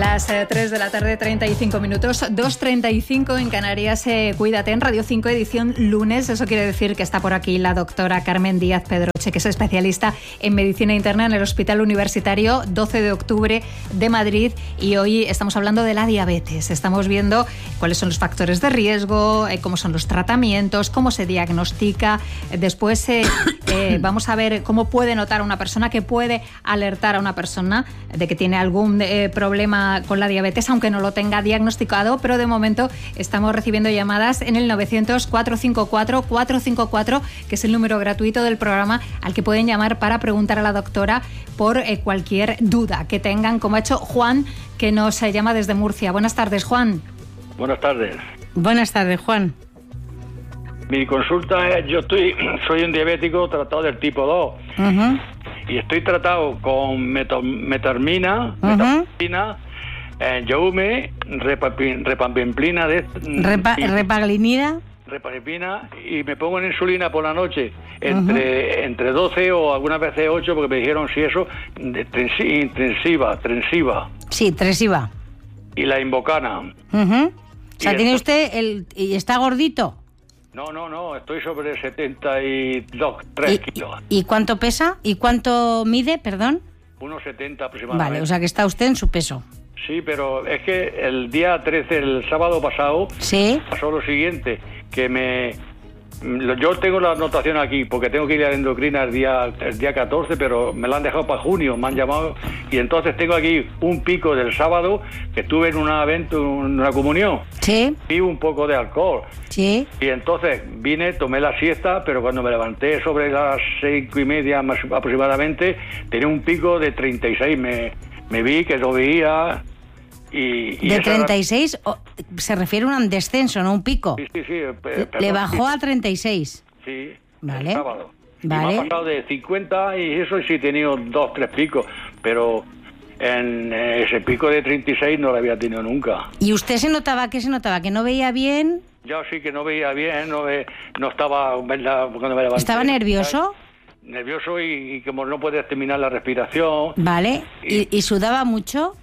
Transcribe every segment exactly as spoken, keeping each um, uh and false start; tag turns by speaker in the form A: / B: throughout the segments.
A: Las eh, tres de la tarde, treinta y cinco minutos, dos treinta y cinco en Canarias. Eh, cuídate en Radio cinco, edición lunes. Eso quiere decir que está por aquí la doctora Carmen Díaz Pedroche, que es especialista en medicina interna en el Hospital Universitario doce de octubre de Madrid. Y hoy estamos hablando de la diabetes. Estamos viendo cuáles son los factores de riesgo, eh, cómo son los tratamientos, cómo se diagnostica. Después eh, eh, vamos a ver cómo puede notar una persona, que puede alertar a una persona de que tiene algún eh, problema con la diabetes, aunque no lo tenga diagnosticado. Pero de momento estamos recibiendo llamadas en el novecientos, cuatrocientos cincuenta y cuatro, cuatrocientos cincuenta y cuatro, que es el número gratuito del programa al que pueden llamar para preguntar a la doctora por eh, cualquier duda que tengan, como ha hecho Juan, que nos eh, llama desde Murcia. Buenas tardes, Juan.
B: Buenas tardes.
C: Buenas tardes, Juan.
B: Mi consulta es, yo estoy, soy un diabético tratado del tipo dos. Uh-huh. Y estoy tratado con meto, metarmina, uh-huh. metapamplina, eh, Youme, repamplina, de,
C: Repa, y, repaglinida,
B: repamplina, y me pongo en insulina por la noche entre uh-huh. entre doce o algunas veces ocho, porque me dijeron si eso intensiva, trensiva.
C: Sí, trensiva.
B: Y la Invocana.
C: Uh-huh. O sea, y tiene el, usted el y está gordito.
B: No, no, no, estoy sobre setenta y dos, tres kilos.
C: ¿Y cuánto pesa? ¿Y cuánto mide, perdón?
B: uno setenta aproximadamente.
C: Vale, o sea que está usted en su peso.
B: Sí, pero es que el día trece, el sábado pasado,
C: ¿sí?
B: Pasó lo siguiente, que me... Yo tengo la anotación aquí, porque tengo que ir a la endocrina el día, el día catorce, pero me la han dejado para junio, me han llamado, y entonces tengo aquí un pico del sábado, que estuve en un evento, en una comunión.
C: Sí.
B: Vi un poco de alcohol.
C: Sí.
B: Y entonces vine, tomé la siesta, pero cuando me levanté sobre las cinco y media más aproximadamente, tenía un pico de treinta y seis, me, me vi que lo veía... Y, y
C: de treinta y seis, era... se refiere a un descenso, no un pico.
B: Sí, sí, sí.
C: Perdón, le bajó a treinta y seis.
B: Sí,
C: vale.
B: El sábado.
C: Vale.
B: Y me ha pasado de cincuenta y eso sí he tenido dos, tres picos, pero en ese pico de treinta y seis no lo había tenido nunca.
C: ¿Y usted se notaba, qué se notaba? ¿Que no veía bien?
B: Yo sí que no veía bien, no, ve, no estaba... Cuando me levanté,
C: ¿estaba nervioso?
B: Nervioso y, y como no puedes terminar la respiración.
C: Vale. ¿Y, y, y sudaba mucho?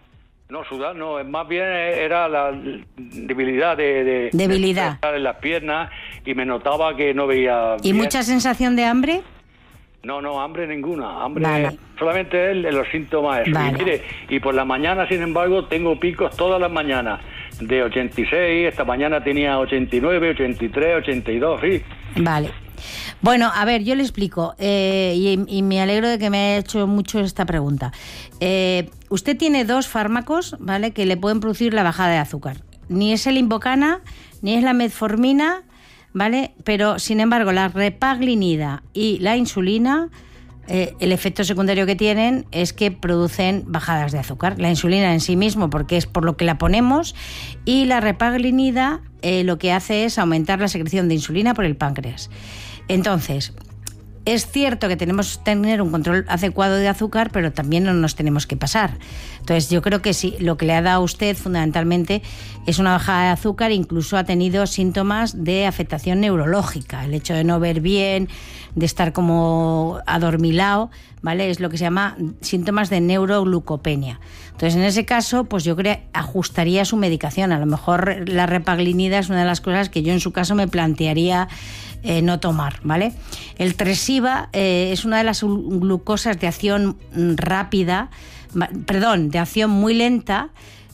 B: No, sudar no, más bien era la debilidad de... de
C: debilidad.
B: De estar en las piernas y me notaba que no veía
C: ¿Y
B: bien.
C: mucha sensación de hambre?
B: No, no, hambre ninguna, hambre
C: vale.
B: solamente es los síntomas esos.
C: Vale.
B: Y mire, y por la mañana, sin embargo, tengo picos todas las mañanas, de ochenta y seis, esta mañana tenía ochenta y nueve, ochenta y tres, ochenta y dos, sí.
C: Vale. Bueno, a ver, yo le explico, eh, y, y me alegro de que me haya hecho mucho esta pregunta. Eh, usted tiene dos fármacos, ¿vale?, que le pueden producir la bajada de azúcar. Ni es el Invocana, ni es la metformina, ¿vale? Pero, sin embargo, la repaglinida y la insulina, eh, el efecto secundario que tienen es que producen bajadas de azúcar. La insulina en sí mismo, porque es por lo que la ponemos, y la repaglinida eh, lo que hace es aumentar la secreción de insulina por el páncreas. Entonces, es cierto que tenemos que tener un control adecuado de azúcar, pero también no nos tenemos que pasar. Entonces, yo creo que sí, lo que le ha dado a usted fundamentalmente es una bajada de azúcar, incluso ha tenido síntomas de afectación neurológica. El hecho de no ver bien, de estar como adormilado, ¿vale?, es lo que se llama síntomas de neuroglucopenia. Entonces, en ese caso, pues yo creo que ajustaría su medicación. A lo mejor la repaglinida es una de las cosas que yo en su caso me plantearía Eh, no tomar, ¿vale? El Tresiba eh, es una de las glucosas de acción rápida, perdón, de acción muy lenta,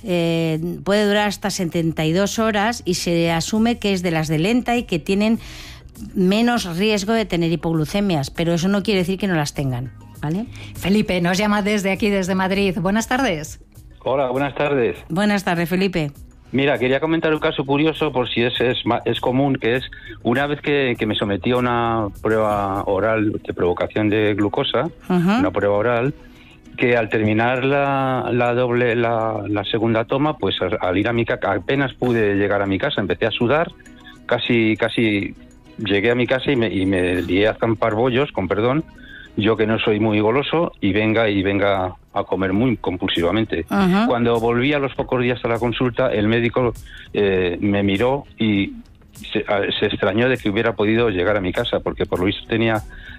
C: eh, puede durar hasta setenta y dos horas y se asume que es de las de lenta y que tienen menos riesgo de tener hipoglucemias, pero eso no quiere decir que no las tengan, ¿vale?
A: Felipe nos llama desde aquí, desde Madrid. Buenas tardes.
D: Hola, buenas tardes.
C: Buenas tardes, Felipe.
D: Mira, quería comentar un caso curioso por si es es, es común, que es una vez que, que me sometí a una prueba oral de provocación de glucosa, uh-huh. una prueba oral, que al terminar la, la doble la, la segunda toma, pues al ir a mi casa, apenas pude llegar a mi casa, empecé a sudar, casi casi llegué a mi casa y me, y me lié a zampar bollos, con perdón, yo que no soy muy goloso, y venga y venga a comer muy compulsivamente. Uh-huh. Cuando volví a los pocos días a la consulta, el médico eh, me miró y se, se extrañó de que hubiera podido llegar a mi casa, porque por lo visto tenía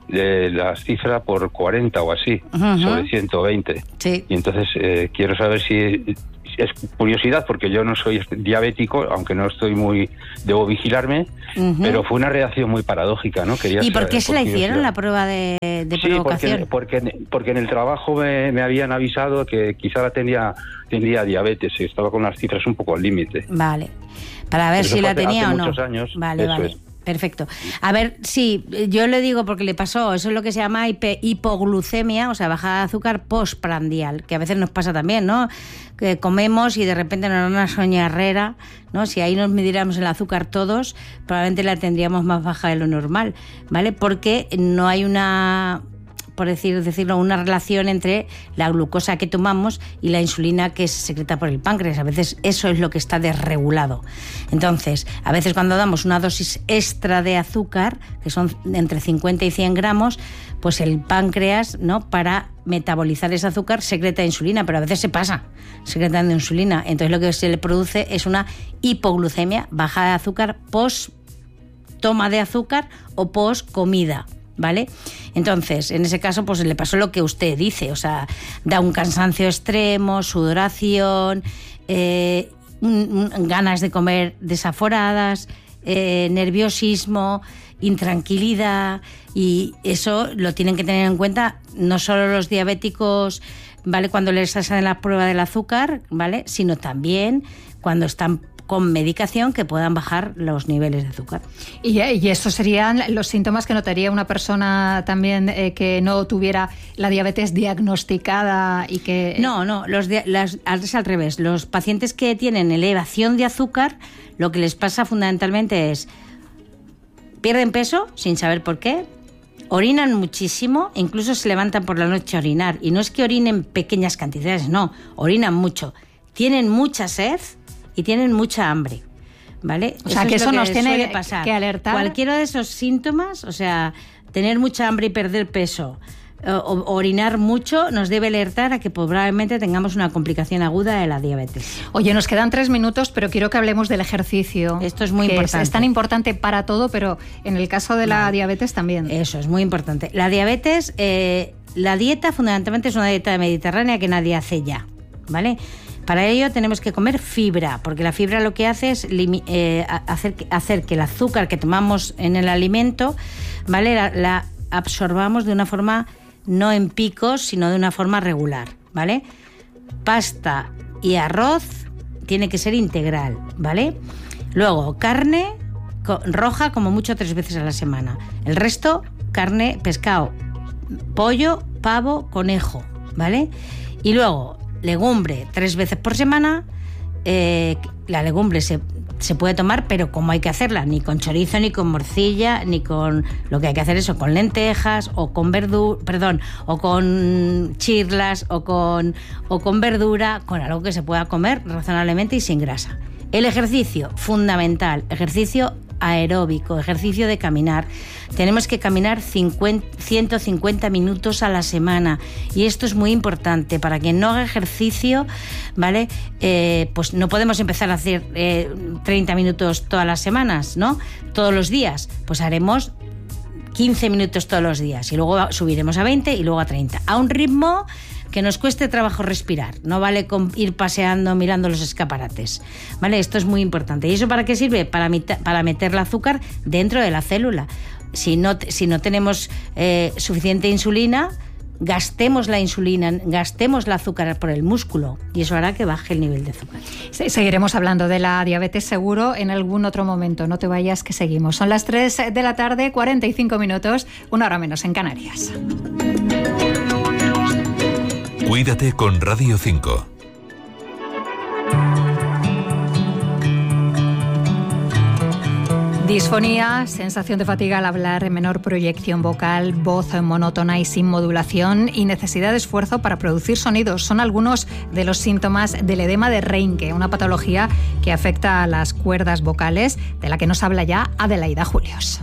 D: eh, la cifra por cuarenta o así, uh-huh. sobre ciento veinte.
C: Sí.
D: Y entonces eh, quiero saber si... Es curiosidad, porque yo no soy diabético, aunque no estoy muy... Debo vigilarme, uh-huh. pero fue una reacción muy paradójica, ¿no? Quería
C: ¿Y por qué se
D: por
C: la hicieron la prueba de, de
D: sí,
C: provocación?
D: Porque, porque, porque en el trabajo me, me habían avisado que quizá la tenía, tendría diabetes y estaba con las cifras un poco al límite.
C: Vale, para ver si la
D: hace,
C: tenía
D: hace
C: o no.
D: muchos años.
C: Vale,
D: eso
C: vale.
D: Es.
C: Perfecto. A ver, sí, yo le digo porque le pasó, eso es lo que se llama hipoglucemia, o sea, bajada de azúcar postprandial, que a veces nos pasa también, ¿no? Que comemos y de repente nos da una soñarrera, ¿no? Si ahí nos midiéramos el azúcar todos, probablemente la tendríamos más baja de lo normal, ¿vale? Porque no hay una... por decir, decirlo, una relación entre la glucosa que tomamos y la insulina que se secreta por el páncreas. A veces eso es lo que está desregulado. Entonces, a veces cuando damos una dosis extra de azúcar, que son entre cincuenta y cien gramos, pues el páncreas, ¿no?, para metabolizar ese azúcar secreta insulina, pero a veces se pasa secretando insulina. Entonces lo que se le produce es una hipoglucemia, bajada de azúcar post toma de azúcar o post comida. ¿Vale? Entonces, en ese caso, pues le pasó lo que usted dice, o sea, da un cansancio extremo, sudoración, eh, un, un, ganas de comer desaforadas, eh, nerviosismo, intranquilidad, y eso lo tienen que tener en cuenta no solo los diabéticos, ¿vale?, cuando les hacen la prueba del azúcar, ¿vale?, sino también cuando están con medicación que puedan bajar los niveles de azúcar.
A: Y, y estos serían los síntomas que notaría una persona también eh, que no tuviera la diabetes diagnosticada y que...
C: No, no, los de, las, es al revés. Los pacientes que tienen elevación de azúcar, lo que les pasa fundamentalmente es pierden peso sin saber por qué, orinan muchísimo, incluso se levantan por la noche a orinar. Y no es que orinen pequeñas cantidades, no, orinan mucho. Tienen mucha sed y tienen mucha hambre, ¿vale?
A: O sea, eso que eso que nos tiene
C: pasar.
A: que alertar.
C: Cualquiera de esos síntomas, o sea, tener mucha hambre y perder peso, o, o orinar mucho, nos debe alertar a que probablemente tengamos una complicación aguda de la diabetes.
A: Oye, nos quedan tres minutos, pero quiero que hablemos del ejercicio.
C: Esto es muy
A: que
C: importante.
A: Es, es tan importante para todo, pero en el caso de la
C: no.
A: diabetes también.
C: Eso es muy importante. La diabetes, eh, la dieta fundamentalmente es una dieta mediterránea que nadie hace ya, ¿vale? Para ello tenemos que comer fibra, porque la fibra lo que hace es eh, hacer, hacer que el azúcar que tomamos en el alimento, ¿vale?, la, la absorbamos de una forma no en picos, sino de una forma regular, ¿vale? Pasta y arroz tiene que ser integral, ¿vale? Luego, carne roja como mucho tres veces a la semana. El resto, carne, pescado, pollo, pavo, conejo, ¿vale? Y luego, legumbre tres veces por semana. Eh, la legumbre se, se puede tomar, pero como hay que hacerla, ni con chorizo, ni con morcilla, ni con... Lo que hay que hacer es o con lentejas, o con verdura, perdón, o con chirlas, o con, o con verdura, con algo que se pueda comer razonablemente y sin grasa. El ejercicio, fundamental, ejercicio aeróbico, ejercicio de caminar. Tenemos que caminar cincuenta, ciento cincuenta minutos a la semana, y esto es muy importante. Para quien no haga ejercicio, ¿vale? Eh, pues no podemos empezar a hacer eh, treinta minutos todas las semanas, ¿no? Todos los días. Pues haremos quince minutos todos los días y luego subiremos a veinte y luego a treinta, a un ritmo que nos cueste trabajo respirar. No vale con ir paseando mirando los escaparates, ¿vale? Esto es muy importante. ¿Y eso para qué sirve? Para, para meter el azúcar dentro de la célula. Si no, si no tenemos eh, suficiente insulina, gastemos la insulina, gastemos el azúcar por el músculo, y eso hará que baje el nivel de azúcar.
A: Seguiremos hablando de la diabetes seguro en algún otro momento. No te vayas, que seguimos. Son las tres de la tarde, cuarenta y cinco minutos, una hora menos en Canarias.
E: Cuídate con Radio cinco.
A: Disfonía, sensación de fatiga al hablar, menor proyección vocal, voz monótona y sin modulación y necesidad de esfuerzo para producir sonidos son algunos de los síntomas del edema de Reinke, una patología que afecta a las cuerdas vocales, de la que nos habla ya Adelaida Julios.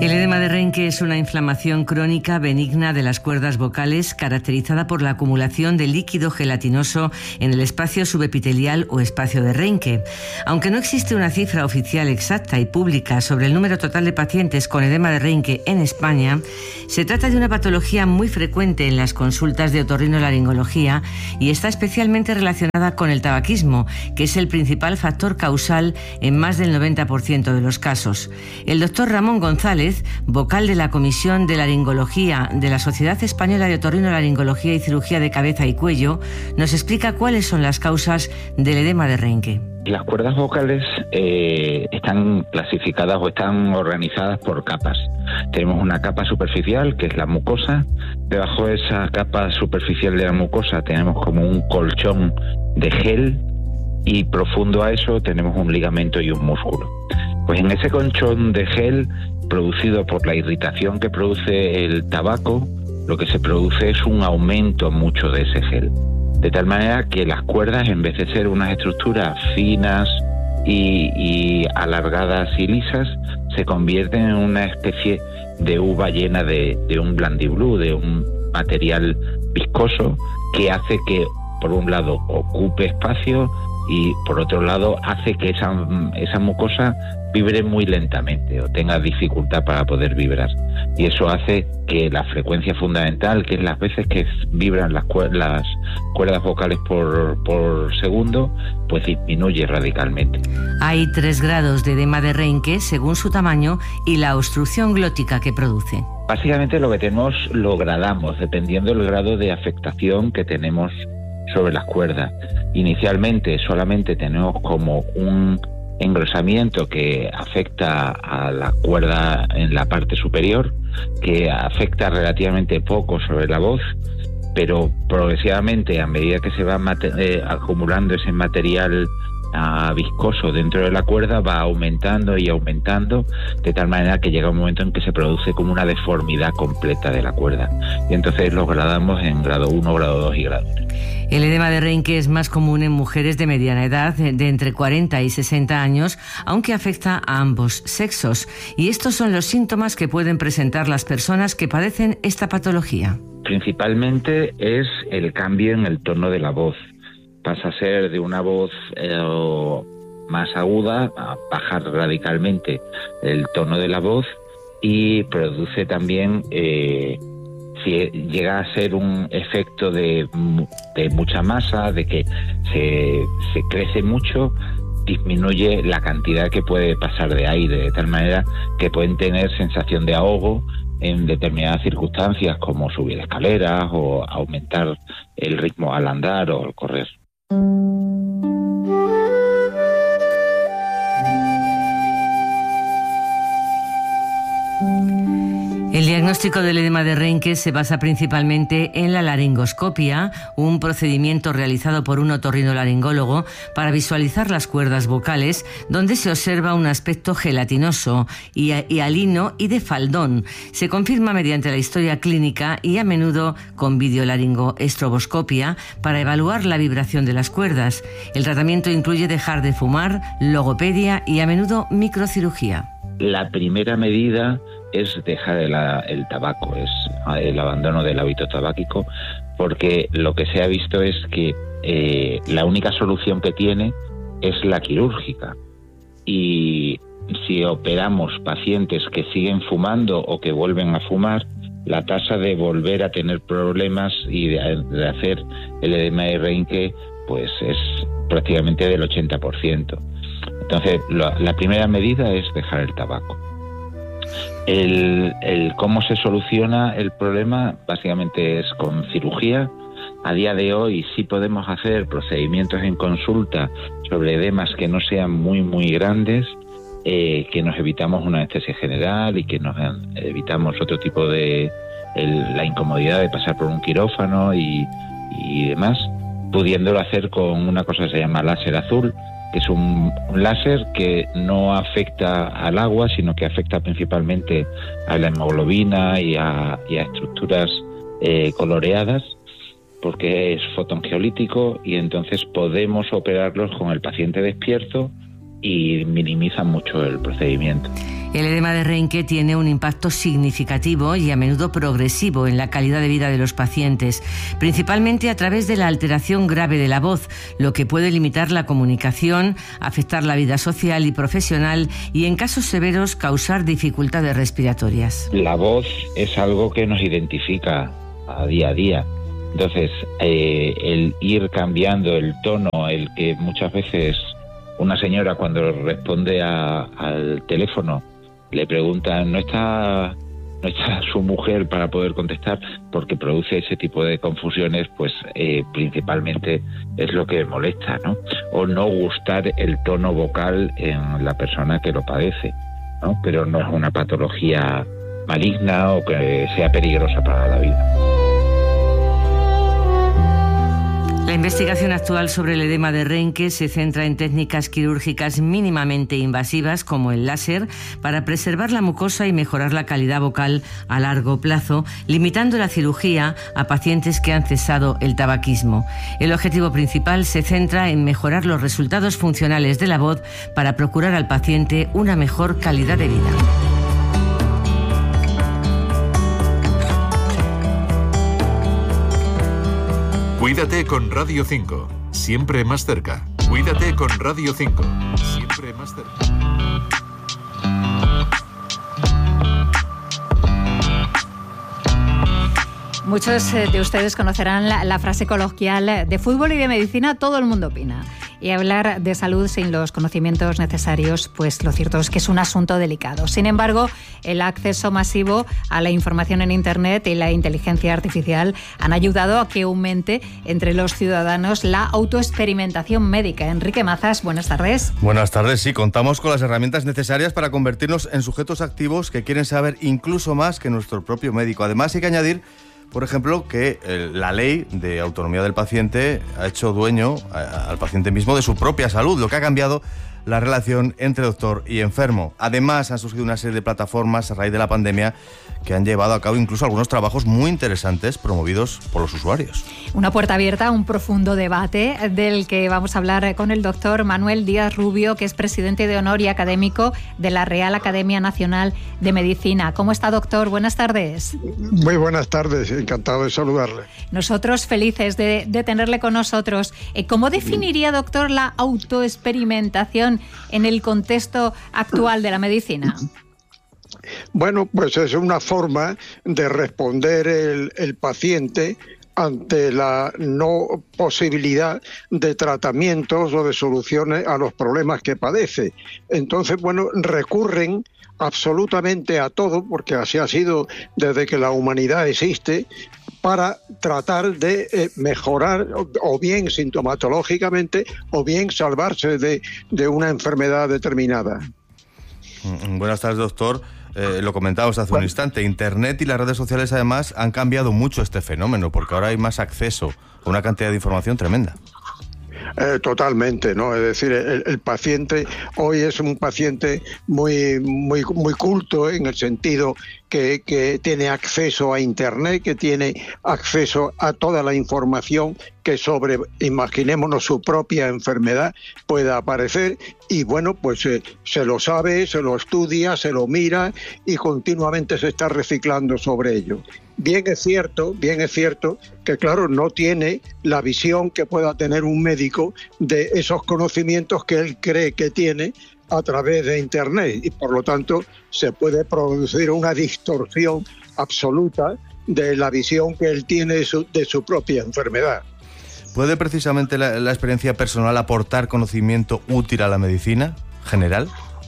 F: El edema de Reinke es una inflamación crónica benigna de las cuerdas vocales caracterizada por la acumulación de líquido gelatinoso en el espacio subepitelial o espacio de Reinke. Aunque no existe una cifra oficial exacta y pública sobre el número total de pacientes con edema de Reinke en España, se trata de una patología muy frecuente en las consultas de otorrinolaringología y está especialmente relacionada con el tabaquismo, que es el principal factor causal en más del noventa por ciento de los casos. El doctor Ramón González, vocal de la Comisión de Laringología de la Sociedad Española de Otorrinolaringología y Cirugía de Cabeza y Cuello, nos explica cuáles son las causas del edema de Reinke.
G: Las cuerdas vocales eh, están clasificadas o están organizadas por capas. Tenemos una capa superficial, que es la mucosa. Debajo de esa capa superficial de la mucosa tenemos como un colchón de gel, y profundo a eso tenemos un ligamento y un músculo. Pues en ese colchón de gel, producido por la irritación que produce el tabaco, lo que se produce es un aumento mucho de ese gel. De tal manera que las cuerdas, en vez de ser unas estructuras finas y, y alargadas y lisas, se convierten en una especie de uva llena de, de un blandiblú, de un material viscoso que hace que, por un lado, ocupe espacio y, por otro lado, hace que esa, esa mucosa vibre muy lentamente o tenga dificultad para poder vibrar. Y eso hace que la frecuencia fundamental, que es las veces que vibran las, cuer- las cuerdas vocales por, por segundo, pues disminuye radicalmente.
F: Hay tres grados de edema de Reinke según su tamaño y la obstrucción glótica que produce.
G: Básicamente lo que tenemos lo gradamos dependiendo del grado de afectación que tenemos sobre las cuerdas. Inicialmente solamente tenemos como un engrosamiento que afecta a la cuerda en la parte superior, que afecta relativamente poco sobre la voz, pero progresivamente, a medida que se va mate- eh, acumulando ese material uh, viscoso dentro de la cuerda, va aumentando y aumentando, de tal manera que llega un momento en que se produce como una deformidad completa de la cuerda. Y entonces lo gradamos en grado uno, grado dos y grado tres.
F: El edema de Reinke es más común en mujeres de mediana edad, de entre cuarenta y sesenta años, aunque afecta a ambos sexos. Y estos son los síntomas que pueden presentar las personas que padecen esta patología.
G: Principalmente es el cambio en el tono de la voz. Pasa a ser de una voz eh, más aguda a bajar radicalmente el tono de la voz, y produce también... Eh, si llega a ser un efecto de, de mucha masa, de que se, se crece mucho, disminuye la cantidad que puede pasar de aire, de tal manera que pueden tener sensación de ahogo en determinadas circunstancias, como subir escaleras o aumentar el ritmo al andar o al correr.
F: El diagnóstico del edema de Reinke se basa principalmente en la laringoscopia, un procedimiento realizado por un otorrinolaringólogo para visualizar las cuerdas vocales, donde se observa un aspecto gelatinoso, hialino y de faldón. Se confirma mediante la historia clínica y a menudo con videolaringoestroboscopia para evaluar la vibración de las cuerdas. El tratamiento incluye dejar de fumar, logopedia y a menudo microcirugía.
G: La primera medida es dejar el, el tabaco, es el abandono del hábito tabáquico, porque lo que se ha visto es que eh, la única solución que tiene es la quirúrgica. Y si operamos pacientes que siguen fumando o que vuelven a fumar, la tasa de volver a tener problemas y de, de hacer el edema de Reinke pues es prácticamente del ochenta por ciento. Entonces, la, la primera medida es dejar el tabaco. El, el cómo se soluciona el problema básicamente es con cirugía. A día de hoy sí podemos hacer procedimientos en consulta sobre edemas que no sean muy muy grandes, eh, que nos evitamos una anestesia general y que nos evitamos otro tipo de el, la incomodidad de pasar por un quirófano y, y demás, pudiéndolo hacer con una cosa que se llama láser azul, que es un, un láser que no afecta al agua, sino que afecta principalmente a la hemoglobina y a, y a estructuras eh, coloreadas, porque es fotoangiolítico y entonces podemos operarlos con el paciente despierto y minimizan mucho el procedimiento.
F: El edema de Reinke tiene un impacto significativo y a menudo progresivo en la calidad de vida de los pacientes, principalmente a través de la alteración grave de la voz, lo que puede limitar la comunicación, afectar la vida social y profesional y, en casos severos, causar dificultades respiratorias.
G: La voz es algo que nos identifica a día a día. Entonces, eh, el ir cambiando el tono, el que muchas veces una señora cuando responde a, al teléfono le preguntan, ¿no está, no está su mujer para poder contestar? Porque produce ese tipo de confusiones, pues eh, principalmente es lo que molesta, ¿no? O no gustar el tono vocal en la persona que lo padece, ¿no? Pero no es una patología maligna o que sea peligrosa para la vida.
F: La investigación actual sobre el edema de Reinke se centra en técnicas quirúrgicas mínimamente invasivas como el láser para preservar la mucosa y mejorar la calidad vocal a largo plazo, limitando la cirugía a pacientes que han cesado el tabaquismo. El objetivo principal se centra en mejorar los resultados funcionales de la voz para procurar al paciente una mejor calidad de vida.
E: Cuídate con Radio cinco, siempre más cerca. Cuídate con Radio cinco, siempre más cerca.
A: Muchos de ustedes conocerán la, la frase coloquial: de fútbol y de medicina todo el mundo opina. Y hablar de salud sin los conocimientos necesarios, pues lo cierto es que es un asunto delicado. Sin embargo, el acceso masivo a la información en Internet y la inteligencia artificial han ayudado a que aumente entre los ciudadanos la autoexperimentación médica. Enrique Mazas, buenas tardes.
H: Buenas tardes, sí, contamos con las herramientas necesarias para convertirnos en sujetos activos que quieren saber incluso más que nuestro propio médico. Además, hay que añadir, por ejemplo, que eh, la ley de autonomía del paciente ha hecho dueño a, al paciente mismo de su propia salud, lo que ha cambiado la relación entre doctor y enfermo. Además, han surgido una serie de plataformas a raíz de la pandemia que han llevado a cabo incluso algunos trabajos muy interesantes promovidos por los usuarios.
A: Una puerta abierta a un profundo debate del que vamos a hablar con el doctor Manuel Díaz Rubio, que es presidente de honor y académico de la Real Academia Nacional de Medicina. ¿Cómo está, doctor? Buenas tardes.
I: Muy buenas tardes, encantado de saludarle.
A: Nosotros felices de, de tenerle con nosotros. ¿Cómo definiría, doctor, la autoexperimentación en el contexto actual de la medicina?
I: Bueno, pues es una forma de responder el, el paciente ante la no posibilidad de tratamientos o de soluciones a los problemas que padece. Entonces, bueno, recurren absolutamente a todo, porque así ha sido desde que la humanidad existe, para tratar de eh, mejorar o, o bien sintomatológicamente o bien salvarse de, de una enfermedad determinada.
H: Buenas tardes, doctor. Eh, lo comentábamos hace un instante. Internet y las redes sociales además han cambiado mucho este fenómeno, porque ahora hay más acceso a una cantidad de información tremenda.
I: Eh, totalmente, ¿no? Es decir, el, el paciente hoy es un paciente muy, muy, muy culto, en el sentido que, que tiene acceso a Internet, que tiene acceso a toda la información que sobre, imaginémonos, su propia enfermedad pueda aparecer, y bueno, pues eh, se lo sabe, se lo estudia, se lo mira y continuamente se está reciclando sobre ello. Bien es cierto, bien es cierto que, claro, no tiene la visión que pueda tener un médico de esos conocimientos que él cree que tiene a través de Internet, y por lo tanto se puede producir una distorsión absoluta de la visión que él tiene de su, de su propia enfermedad.
H: ¿Puede precisamente la, la experiencia personal aportar conocimiento útil a la medicina general?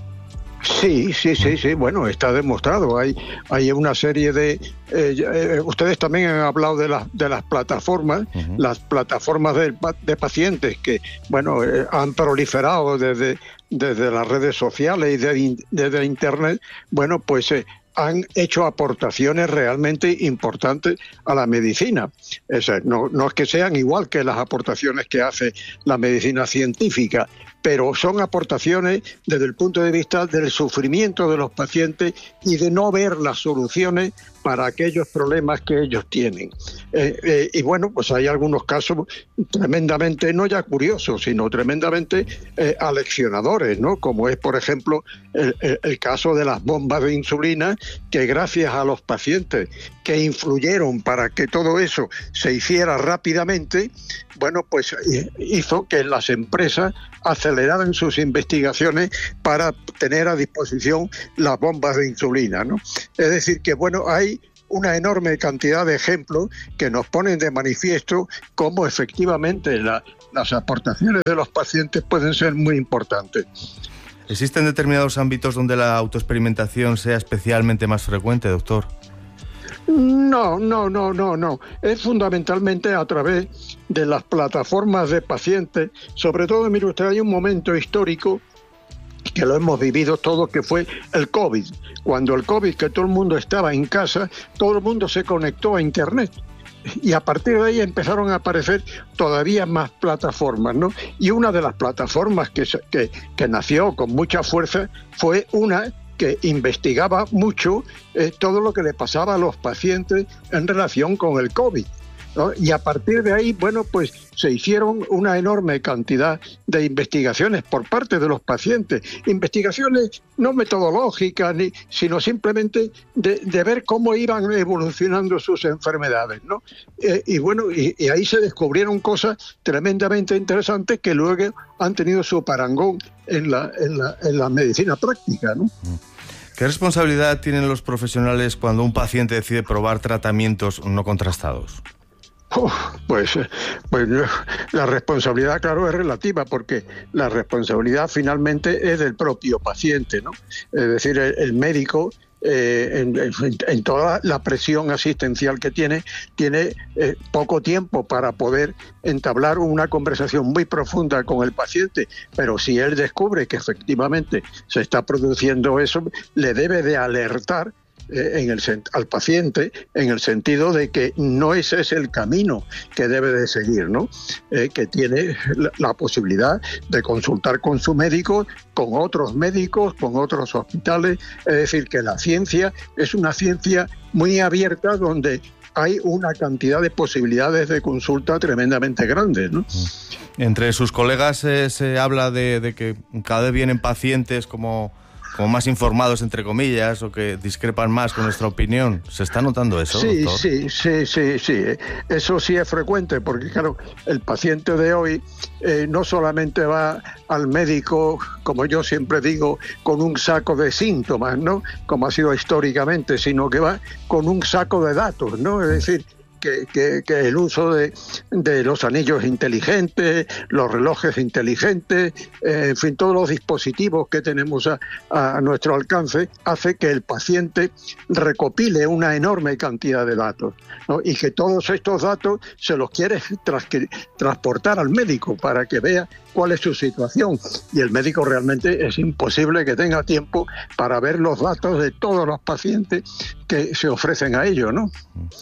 I: Sí, sí, sí, sí. Bueno, está demostrado. Hay, hay una serie de... Eh, eh, ustedes también han hablado de las de las plataformas, uh-huh. las plataformas de, de pacientes que, bueno, eh, han proliferado desde, desde las redes sociales y de, desde Internet. Bueno, pues eh, han hecho aportaciones realmente importantes a la medicina. Es, no, no es que sean igual que las aportaciones que hace la medicina científica, pero son aportaciones desde el punto de vista del sufrimiento de los pacientes y de no ver las soluciones para aquellos problemas que ellos tienen. Eh, eh, y bueno, pues hay algunos casos tremendamente, no ya curiosos, sino tremendamente eh, aleccionadores, ¿no? Como es, por ejemplo, el, el, el caso de las bombas de insulina, que gracias a los pacientes que influyeron para que todo eso se hiciera rápidamente, bueno, pues hizo que las empresas aceleraran sus investigaciones para tener a disposición las bombas de insulina, ¿no? Es decir, que bueno, hay una enorme cantidad de ejemplos que nos ponen de manifiesto cómo efectivamente la, las aportaciones de los pacientes pueden ser muy importantes.
H: ¿Existen determinados ámbitos donde la autoexperimentación sea especialmente más frecuente, doctor?
I: No, no, no, no, no. Es fundamentalmente a través de las plataformas de pacientes. Sobre todo, mire usted, hay un momento histórico que lo hemos vivido todos, que fue el COVID. Cuando el COVID, que todo el mundo estaba en casa, todo el mundo se conectó a Internet. Y a partir de ahí empezaron a aparecer todavía más plataformas, ¿no? Y una de las plataformas que, que, que nació con mucha fuerza fue una que investigaba mucho eh, todo lo que le pasaba a los pacientes en relación con el COVID, ¿no? Y a partir de ahí, bueno, pues se hicieron una enorme cantidad de investigaciones por parte de los pacientes, investigaciones no metodológicas, ni, sino simplemente de, de ver cómo iban evolucionando sus enfermedades, ¿no? Eh, y bueno, y, y ahí se descubrieron cosas tremendamente interesantes que luego han tenido su parangón en la, en la, en la medicina práctica, ¿no?
H: ¿Qué responsabilidad tienen los profesionales cuando un paciente decide probar tratamientos no contrastados?
I: Uf, pues, pues la responsabilidad, claro, es relativa, porque la responsabilidad finalmente es del propio paciente, ¿no? Es decir, el, el médico, eh, en, en, en toda la presión asistencial que tiene, tiene eh, poco tiempo para poder entablar una conversación muy profunda con el paciente, pero si él descubre que efectivamente se está produciendo eso, le debe de alertar En el, al paciente, en el sentido de que no ese es el camino que debe de seguir, ¿no? Eh, que tiene la, la posibilidad de consultar con su médico, con otros médicos, con otros hospitales. Es decir, que la ciencia es una ciencia muy abierta, donde hay una cantidad de posibilidades de consulta tremendamente grandes, ¿no?
H: Entre sus colegas eh, se habla de, de que cada vez vienen pacientes como... como más informados, entre comillas, o que discrepan más con nuestra opinión. ¿Se está notando eso,
I: sí,
H: doctor?
I: Sí, sí, sí, sí. Eso sí es frecuente, porque claro, el paciente de hoy eh, no solamente va al médico, como yo siempre digo, con un saco de síntomas, ¿no? Como ha sido históricamente, sino que va con un saco de datos, ¿no? Es decir, Que, que, que el uso de, de los anillos inteligentes, los relojes inteligentes, eh, en fin, todos los dispositivos que tenemos a, a nuestro alcance, hace que el paciente recopile una enorme cantidad de datos, ¿no? Y que todos estos datos se los quiere tras, transportar al médico para que vea cuál es su situación. Y el médico realmente es imposible que tenga tiempo para ver los datos de todos los pacientes que se ofrecen a ello, ¿no?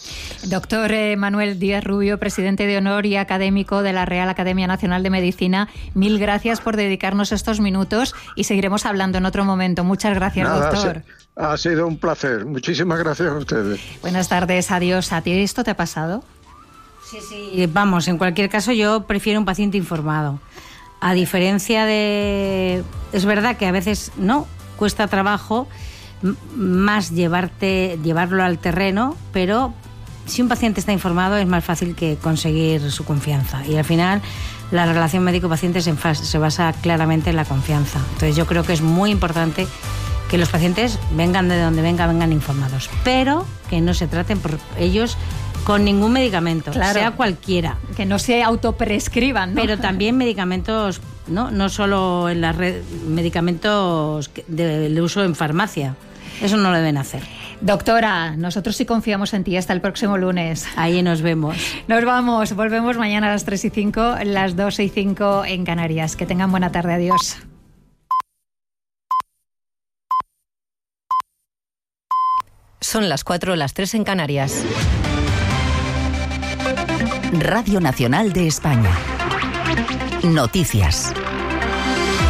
A: Doctor eh, Manuel Díaz Rubio, presidente de honor y académico de la Real Academia Nacional de Medicina, mil gracias por dedicarnos estos minutos y seguiremos hablando en otro momento. Muchas gracias,
I: Nada,
A: doctor.
I: Ha sido un placer. Muchísimas gracias a ustedes.
A: Buenas tardes, adiós. ¿A ti esto te ha pasado?
C: Sí, sí. Vamos, en cualquier caso yo prefiero un paciente informado. A diferencia de... Es verdad que a veces no, cuesta trabajo más llevarte, llevarlo al terreno, pero si un paciente está informado es más fácil que conseguir su confianza. Y al final la relación médico-paciente se, se basa claramente en la confianza. Entonces yo creo que es muy importante que los pacientes vengan de donde vengan, vengan informados, pero que no se traten por ellos con ningún medicamento, claro, sea cualquiera.
A: Que no se autoprescriban, ¿no?
C: Pero también medicamentos, no, no solo en la red, medicamentos de, de uso en farmacia. Eso no lo deben hacer.
A: Doctora, nosotros sí confiamos en ti. Hasta el próximo lunes.
C: Ahí nos vemos.
A: Nos vamos. Volvemos mañana a las tres y cinco, las dos y cinco en Canarias. Que tengan buena tarde. Adiós.
J: Son las cuatro, las tres en Canarias.
K: Radio Nacional de España. Noticias.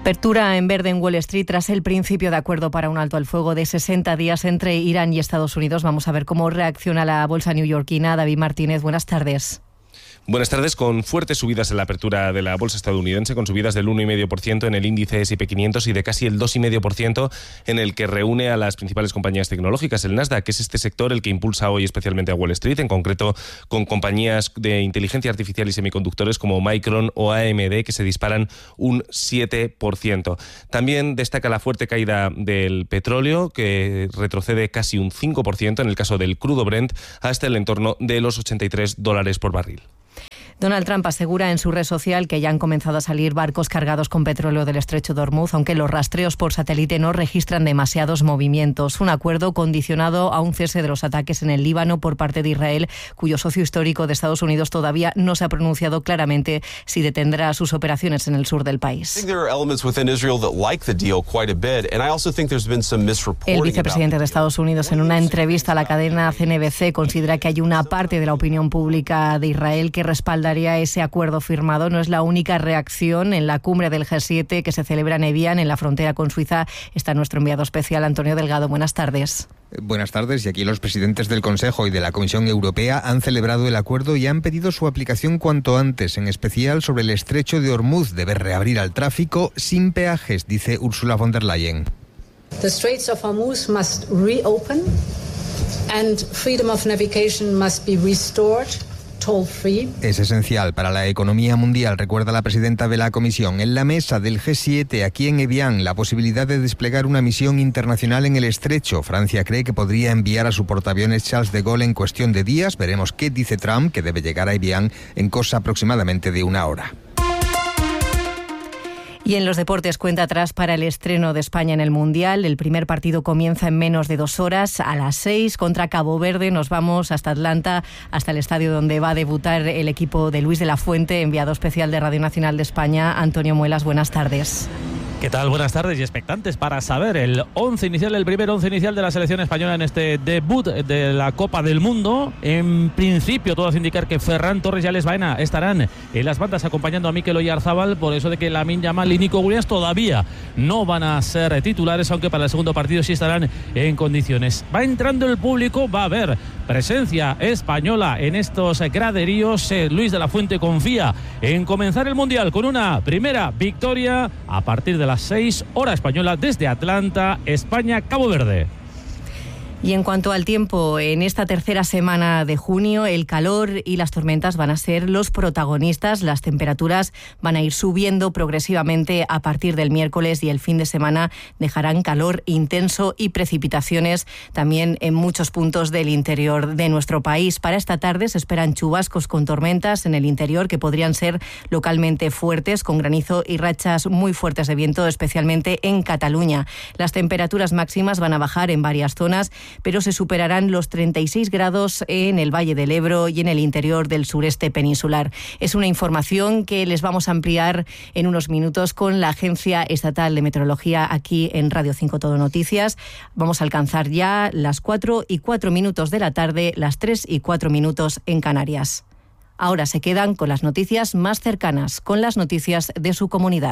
J: Apertura en verde en Wall Street tras el principio de acuerdo para un alto al fuego de sesenta días entre Irán y Estados Unidos. Vamos a ver cómo reacciona la bolsa neoyorquina. David Martínez, buenas tardes.
K: Buenas tardes, con fuertes subidas en la apertura de la bolsa estadounidense, con subidas del uno coma cinco por ciento en el índice ese y pe quinientos y de casi el dos coma cinco por ciento en el que reúne a las principales compañías tecnológicas, el Nasdaq, que es este sector el que impulsa hoy especialmente a Wall Street, en concreto con compañías de inteligencia artificial y semiconductores como Micron o A M D, que se disparan un siete por ciento. También destaca la fuerte caída del petróleo, que retrocede casi un cinco por ciento en el caso del crudo Brent, hasta el entorno de los ochenta y tres dólares por barril.
J: Donald Trump asegura en su red social que ya han comenzado a salir barcos cargados con petróleo del estrecho de Hormuz, aunque los rastreos por satélite no registran demasiados movimientos. Un acuerdo condicionado a un cese de los ataques en el Líbano por parte de Israel, cuyo socio histórico de Estados Unidos todavía no se ha pronunciado claramente si detendrá sus operaciones en el sur del país. El vicepresidente de Estados Unidos, en una entrevista a la cadena C N B C, considera que hay una parte de la opinión pública de Israel que respalda ese acuerdo firmado. No es la única reacción. En la cumbre del G siete que se celebra en Evian, en la frontera con Suiza, está nuestro enviado especial Antonio Delgado. Buenas tardes.
L: Buenas tardes. Y aquí los presidentes del Consejo y de la Comisión Europea han celebrado el acuerdo y han pedido su aplicación cuanto antes, en especial sobre el estrecho de Hormuz. Debe reabrir al tráfico sin peajes, dice Ursula von der Leyen.
M: The Straits of Hormuz must reopen and freedom of navigation must be restored.
L: Es esencial para la economía mundial, recuerda la presidenta de la Comisión. En la mesa del G siete, aquí en Evian, la posibilidad de desplegar una misión internacional en el estrecho. Francia cree que podría enviar a su portaaviones Charles de Gaulle en cuestión de días. Veremos qué dice Trump, que debe llegar a Evian en cosa aproximadamente de una hora.
J: Y en los deportes, cuenta atrás para el estreno de España en el Mundial. El primer partido comienza en menos de dos horas, a las seis, contra Cabo Verde. Nos vamos hasta Atlanta, hasta el estadio donde va a debutar el equipo de Luis de la Fuente, enviado especial de Radio Nacional de España. Antonio Muelas, buenas tardes.
N: ¿Qué tal? Buenas tardes y expectantes para saber el once inicial, el primer once inicial de la selección española en este debut de la Copa del Mundo. En principio, todo hace indicar que Ferran Torres y Alex Baena estarán en las bandas acompañando a Mikel Oyarzabal, por eso de que Lamine Yamal y Nico Williams todavía no van a ser titulares, aunque para el segundo partido sí estarán en condiciones. Va entrando el público, va a haber presencia española en estos graderíos. Luis de la Fuente confía en comenzar el Mundial con una primera victoria a partir de las seis, hora española, desde Atlanta, España, Cabo Verde.
J: Y en cuanto al tiempo, en esta tercera semana de junio, el calor y las tormentas van a ser los protagonistas. Las temperaturas van a ir subiendo progresivamente a partir del miércoles y el fin de semana dejarán calor intenso y precipitaciones también en muchos puntos del interior de nuestro país. Para esta tarde se esperan chubascos con tormentas en el interior que podrían ser localmente fuertes, con granizo y rachas muy fuertes de viento, especialmente en Cataluña. Las temperaturas máximas van a bajar en varias zonas, pero se superarán los treinta y seis grados en el Valle del Ebro y en el interior del sureste peninsular. Es una información que les vamos a ampliar en unos minutos con la Agencia Estatal de Meteorología aquí en Radio cinco Todo Noticias. Vamos a alcanzar ya las cuatro y cuatro minutos de la tarde, las tres y cuatro minutos en Canarias. Ahora se quedan con las noticias más cercanas, con las noticias de su comunidad.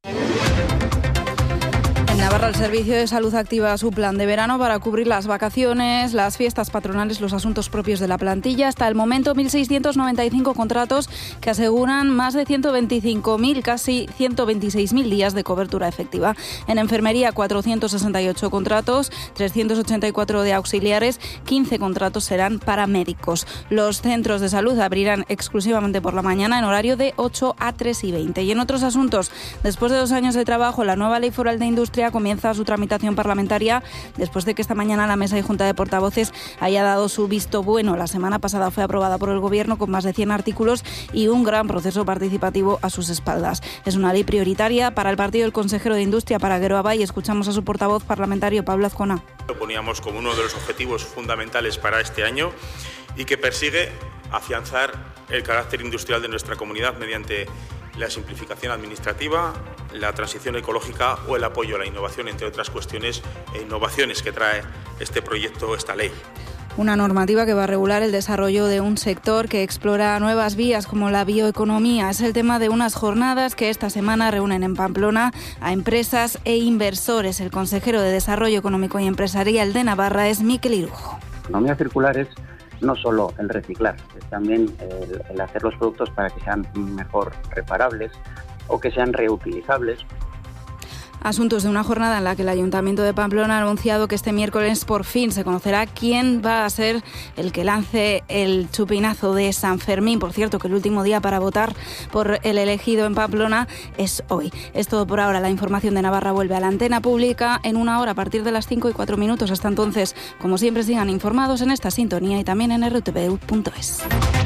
O: En Navarra, el Servicio de Salud activa su plan de verano para cubrir las vacaciones, las fiestas patronales, los asuntos propios de la plantilla. Hasta el momento, mil seiscientos noventa y cinco contratos que aseguran más de ciento veinticinco mil, casi ciento veintiséis mil días de cobertura efectiva. En enfermería, cuatrocientos sesenta y ocho contratos, trescientos ochenta y cuatro de auxiliares, quince contratos serán para médicos. Los centros de salud abrirán exclusivamente por la mañana en horario de ocho a tres y veinte. Y en otros asuntos, después de dos años de trabajo, la nueva Ley Foral de Industria comienza su tramitación parlamentaria después de que esta mañana la Mesa y Junta de Portavoces haya dado su visto bueno. La semana pasada fue aprobada por el Gobierno con más de cien artículos y un gran proceso participativo a sus espaldas. Es una ley prioritaria para el partido del consejero de Industria, para Geroa, y escuchamos a su portavoz parlamentario, Pablo Azcona.
P: Lo poníamos como uno de los objetivos fundamentales para este año y que persigue afianzar el carácter industrial de nuestra comunidad mediante la simplificación administrativa, la transición ecológica o el apoyo a la innovación, entre otras cuestiones e innovaciones que trae este proyecto, esta ley.
O: Una normativa que va a regular el desarrollo de un sector que explora nuevas vías como la bioeconomía. Es el tema de unas jornadas que esta semana reúnen en Pamplona a empresas e inversores. El consejero de Desarrollo Económico y Empresarial de Navarra es Mikel Irujo.
Q: Economía circular es no solo el reciclar, es también el, el hacer los productos para que sean mejor reparables o que sean reutilizables.
O: Asuntos de una jornada en la que el Ayuntamiento de Pamplona ha anunciado que este miércoles por fin se conocerá quién va a ser el que lance el chupinazo de San Fermín. Por cierto, que el último día para votar por el elegido en Pamplona es hoy. Es todo por ahora. La información de Navarra vuelve a la antena pública en una hora a partir de las cinco y cuatro minutos. Hasta entonces, como siempre, sigan informados en esta sintonía y también en r t v punto es.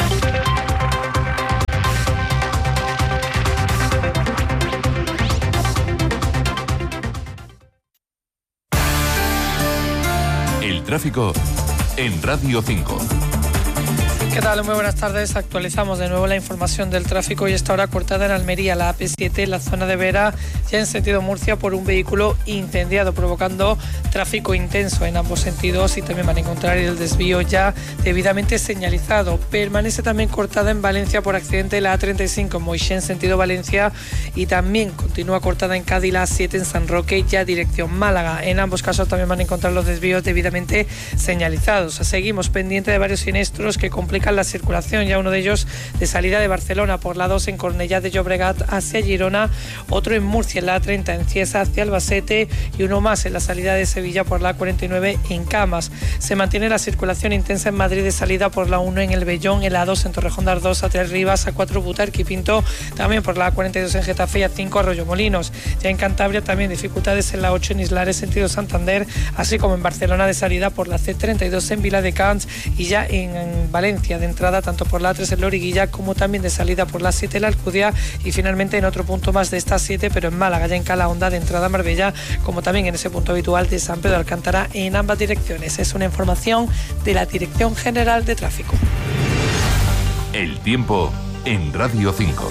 E: Tráfico en Radio cinco.
R: ¿Qué tal? Muy buenas tardes. Actualizamos de nuevo la información del tráfico y esta hora cortada en Almería, la A P siete, en la zona de Vera, ya en sentido Murcia, por un vehículo incendiado, provocando tráfico intenso en ambos sentidos y también van a encontrar el desvío ya debidamente señalizado. Permanece también cortada en Valencia por accidente la A treinta y cinco en Moixent, sentido Valencia, y también continúa cortada en Cádiz la A siete en San Roque, ya dirección Málaga. En ambos casos también van a encontrar los desvíos debidamente señalizados. Seguimos pendiente de varios siniestros que complican la circulación, ya uno de ellos de salida de Barcelona por la dos en Cornellá de Llobregat hacia Girona, otro en Murcia en la A treinta en Cieza hacia Albacete y uno más en la salida de Sevilla por la A cuarenta y nueve en Camas. Se mantiene la circulación intensa en Madrid de salida por la uno en El Vellón, en la A dos en Torrejón de Ardoz a Tres Rivas, A cuatro Butarque y Pinto, también por la A cuarenta y dos en Getafe y A cinco Arroyomolinos. Ya en Cantabria también dificultades en la ocho en Islares sentido Santander, así como en Barcelona de salida por la C treinta y dos en Viladecans y ya en, en Valencia de entrada tanto por la A tres en Loriguilla como también de salida por la siete en la Alcudia y finalmente en otro punto más de esta siete pero en Málaga, ya en Calahonda de entrada a Marbella, como también en ese punto habitual de San Pedro de Alcántara en ambas direcciones. Es una información de la Dirección General de Tráfico.
E: El tiempo en Radio cinco.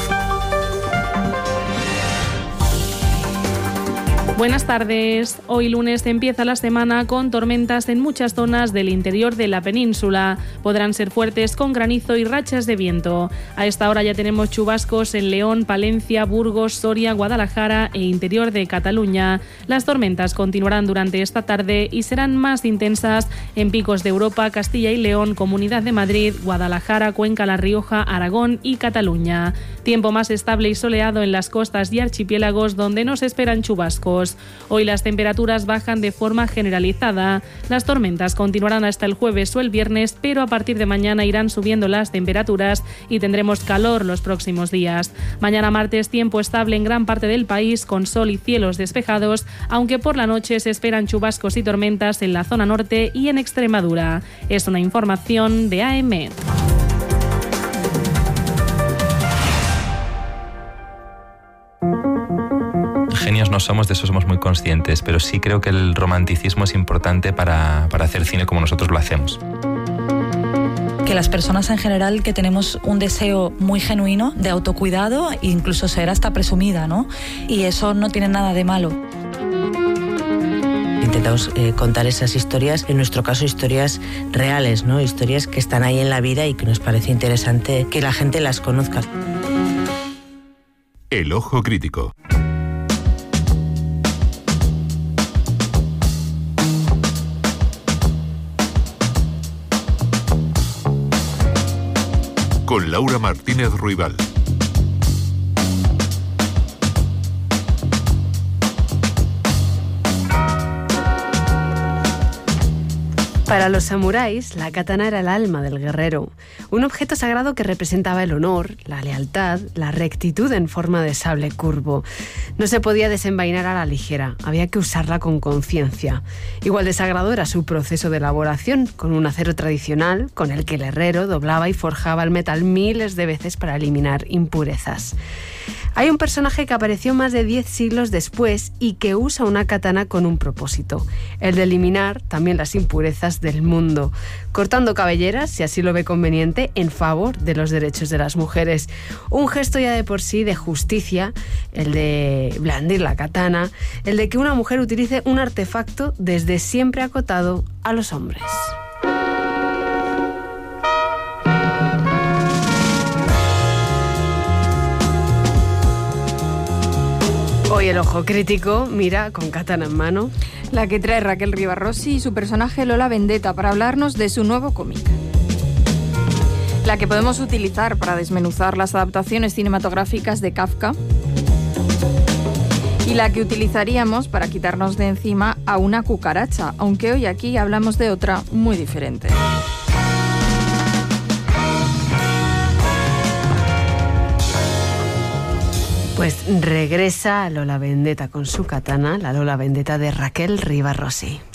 S: Buenas tardes. Hoy lunes empieza la semana con tormentas en muchas zonas del interior de la península. Podrán ser fuertes con granizo y rachas de viento. A esta hora ya tenemos chubascos en León, Palencia, Burgos, Soria, Guadalajara e interior de Cataluña. Las tormentas continuarán durante esta tarde y serán más intensas en picos de Europa, Castilla y León, Comunidad de Madrid, Guadalajara, Cuenca, La Rioja, Aragón y Cataluña. Tiempo más estable y soleado en las costas y archipiélagos donde nos esperan chubascos. Hoy las temperaturas bajan de forma generalizada. Las tormentas continuarán hasta el jueves o el viernes, pero a partir de mañana irán subiendo las temperaturas y tendremos calor los próximos días. Mañana martes, tiempo estable en gran parte del país, con sol y cielos despejados, aunque por la noche se esperan chubascos y tormentas en la zona norte y en Extremadura. Es una información de A M.
T: Genios no somos, de eso somos muy conscientes, pero sí creo que el romanticismo es importante para, para hacer cine como nosotros lo hacemos.
U: Que las personas en general que tenemos un deseo muy genuino de autocuidado, incluso ser hasta presumida, ¿no? Y eso no tiene nada de malo.
V: Intentamos eh, contar esas historias, en nuestro caso historias reales, ¿no? Historias que están ahí en la vida y que nos parece interesante que la gente las conozca.
E: El ojo crítico. Con Laura Martínez Ruibal.
W: Para los samuráis, la katana era el alma del guerrero, un objeto sagrado que representaba el honor, la lealtad, la rectitud en forma de sable curvo. No se podía desenvainar a la ligera, había que usarla con conciencia. Igual de sagrado era su proceso de elaboración, con un acero tradicional con el que el herrero doblaba y forjaba el metal miles de veces para eliminar impurezas. Hay un personaje que apareció más de diez siglos después y que usa una katana con un propósito, el de eliminar también las impurezas del mundo, cortando cabelleras, si así lo ve conveniente, en favor de los derechos de las mujeres. Un gesto ya de por sí de justicia, el de blandir la katana, el de que una mujer utilice un artefacto desde siempre acotado a los hombres. Hoy el ojo crítico mira con katana en mano.
B: La que trae Raquel Rivarrossi y su personaje Lola Vendetta para hablarnos de su nuevo cómic. La que podemos utilizar para desmenuzar las adaptaciones cinematográficas de Kafka. Y la que utilizaríamos para quitarnos de encima a una cucaracha, aunque hoy aquí hablamos de otra muy diferente.
W: Pues regresa Lola Vendetta con su katana, la Lola Vendetta de Raquel Rivarrossi.